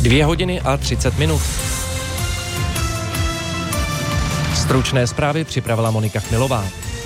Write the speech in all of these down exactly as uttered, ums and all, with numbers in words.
Dvě hodiny a třicet minut. Stručné zprávy připravila Monika Chmilová.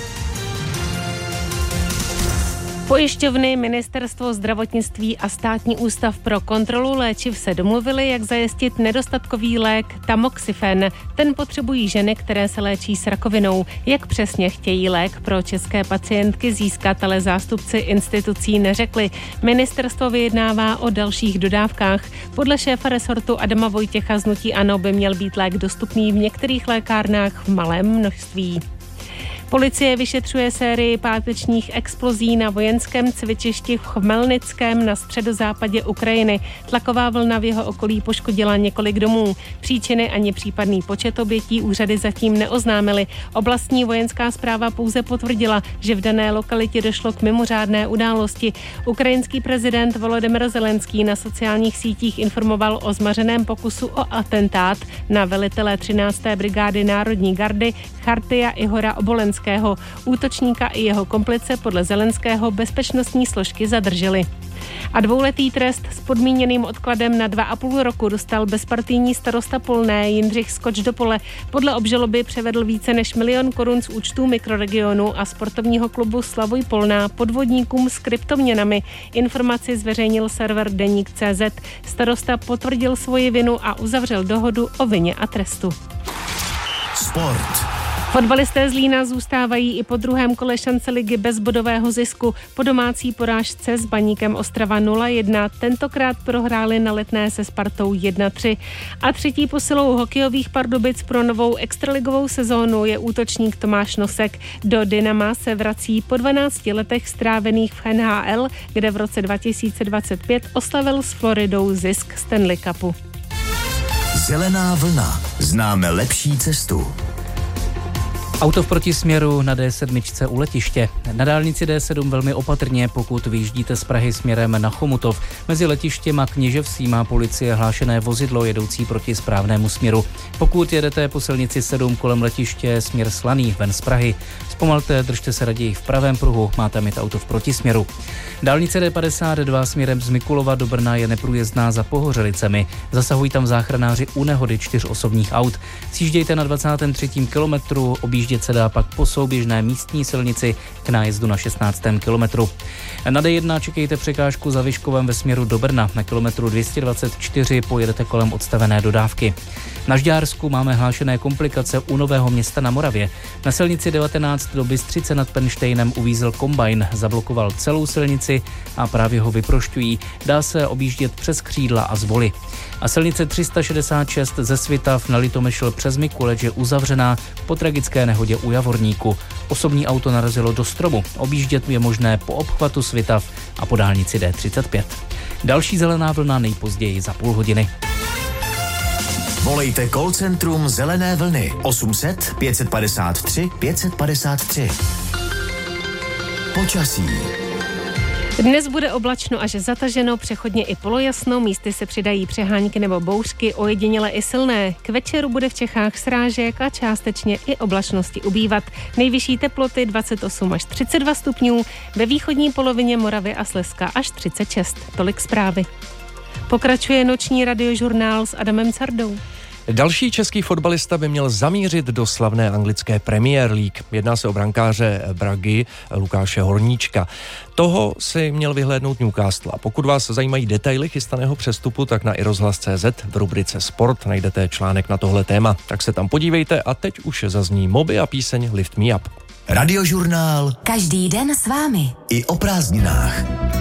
Pojišťovny, Ministerstvo zdravotnictví a Státní ústav pro kontrolu léčiv se domluvili, jak zajistit nedostatkový lék tamoxifen. Ten potřebují ženy, které se léčí s rakovinou. Jak přesně chtějí lék pro české pacientky získat, ale zástupci institucí neřekli. Ministerstvo vyjednává o dalších dodávkách. Podle šéfa resortu Adama Vojtěcha z hnutí ANO by měl být lék dostupný v některých lékárnách v malém množství. Policie vyšetřuje sérii pátečních explozí na vojenském cvičišti v Chmelnickém na středozápadě Ukrajiny. Tlaková vlna v jeho okolí poškodila několik domů. Příčiny ani případný počet obětí úřady zatím neoznámily. Oblastní vojenská správa pouze potvrdila, že v dané lokalitě došlo k mimořádné události. Ukrajinský prezident Volodymyr Zelenský na sociálních sítích informoval o zmařeném pokusu o atentát na velitele třinácté brigády Národní gardy Chartija Ihora Obolenského. Útočníka i jeho komplice podle Zelenského bezpečnostní složky zadržely. A dvouletý trest s podmíněným odkladem na dva a půl roku dostal bezpartijní starosta Polné Jindřich Skoč do pole. Podle obžaloby převedl více než milion korun z účtů mikroregionu a sportovního klubu Slavuj Polná podvodníkům s kryptoměnami. Informaci zveřejnil server Deník tečka cé zet. Starosta potvrdil svoji vinu a uzavřel dohodu o vině a trestu. Sport. Fotbalisté Zlína zůstávají i po druhém kole šance ligy bez bodového zisku. Po domácí porážce s Baníkem Ostrava nula jedna tentokrát prohráli na Letné se Spartou jedna tři. A třetí posilou hokejových Pardubic pro novou extraligovou sezónu je útočník Tomáš Nosek. Do Dynama se vrací po dvanácti letech strávených v N H L, kde v roce dva tisíce dvacet pět oslavil s Floridou zisk Stanley Cupu. Zelená vlna. Známe lepší cestu. Auto v protisměru na D sedm u letiště. Na dálnici D sedm velmi opatrně, pokud vyjíždíte z Prahy směrem na Chomutov. Mezi letištěm a Kněževsí má policie hlášené vozidlo jedoucí proti správnému směru. Pokud jedete po silnici sedm kolem letiště směr Slaný ven z Prahy, zpomalte, držte se raději v pravém pruhu, máte mít auto v protisměru. Dálnice D padesát dva směrem z Mikulova do Brna je neprůjezdná za Pohořelicemi. Zasahují tam záchranáři u nehody čtyř osobních aut. Sjíždějte na dvacátém třetím kilometru, objíždějte se dá pak po souběžné místní silnici k nájezdu na šestnáctém kilometru. Na D jedna čekejte překážku za Vyškovem ve směru do Brna. Na kilometru dvě stě dvacet čtyři pojedete kolem odstavené dodávky. Na Žďársku máme hlášené komplikace u Nového Města na Moravě. Na silnici devatenáct do Bystřice nad Penštejnem uvízl kombajn, zablokoval celou silnici a právě ho vyprošťují. Dá se objíždět přes Křídla a Zvoly. A silnice tři sta šedesát šest ze Svitav na Litomyšl přes Mikuleč je uzavřená po tragické nehodě u Javorníku. Osobní auto narazilo do stromu. Objíždět je možné po obchvatu Svitav a po dálnici D třicet pět. Další zelená vlna nejpozději za půl hodiny. Volejte call centrum Zelené vlny osm set pět padesát tři pět padesát tři. Počasí. Dnes bude oblačno až zataženo, přechodně i polojasno, místy se přidají přehánky nebo bouřky, ojediněle i silné. K večeru bude v Čechách srážek a částečně i oblačnosti ubývat. Nejvyšší teploty dvacet osm až třicet dva stupňů, ve východní polovině Moravy a Slezska až třicet šest. Tolik zprávy. Pokračuje noční radiožurnál s Adamem Cardou. Další český fotbalista by měl zamířit do slavné anglické Premier League. Jedná se o brankáře Bragy Lukáše Horníčka. Toho si měl vyhlédnout Newcastle. A pokud vás zajímají detaily chystaného přestupu, tak na iRozhlas tečka cé zet v rubrice Sport najdete článek na tohle téma. Tak se tam podívejte a teď už zazní Moby a píseň Lift Me Up. Radiožurnál. Každý den s vámi. I o prázdninách.